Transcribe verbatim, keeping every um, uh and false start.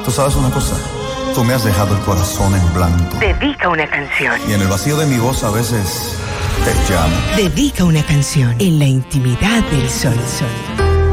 Tú sabes una cosa, tú me has dejado el corazón en blanco. Dedica una canción. Y en el vacío de mi voz a veces te llamo. Dedica una canción en la intimidad del sol. sol.